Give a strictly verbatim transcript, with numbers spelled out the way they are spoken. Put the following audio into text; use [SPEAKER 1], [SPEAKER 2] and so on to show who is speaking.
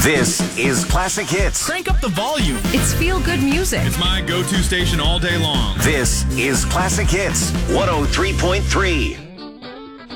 [SPEAKER 1] This is Classic Hits.
[SPEAKER 2] Crank up the volume.
[SPEAKER 3] It's feel-good music.
[SPEAKER 2] It's my go-to station all day long.
[SPEAKER 1] This is Classic Hits one oh three point three.